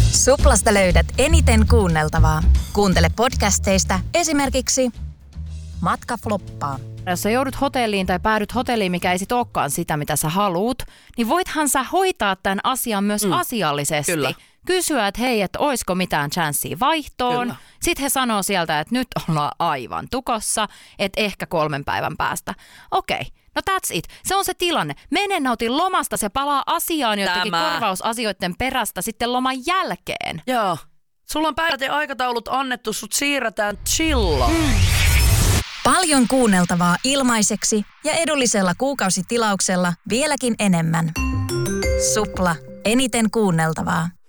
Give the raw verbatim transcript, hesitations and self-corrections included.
Suplasta löydät eniten kuunneltavaa. Kuuntele podcasteista esimerkiksi Matka floppaa. Jos sä joudut hotelliin tai päädyt hotelliin, mikä ei sit olekaan sitä, mitä sä haluut, niin voithan sä hoitaa tämän asian myös mm. asiallisesti. Kyllä. Kysyä, että hei, että oisko mitään chanssiä vaihtoon. Kyllä. Sitten he sanoo sieltä, että nyt ollaan aivan tukossa, että ehkä kolmen päivän päästä. Okei, no that's it. Se on se tilanne. Mene nautin lomasta, se palaa asiaan jotenkin korvausasioiden perästä sitten loman jälkeen. Joo. Sulla on päivät ja aikataulut annettu, sut siirretään chillaan. Mm. Paljon kuunneltavaa ilmaiseksi ja edullisella kuukausitilauksella vieläkin enemmän. Supla. Eniten kuunneltavaa.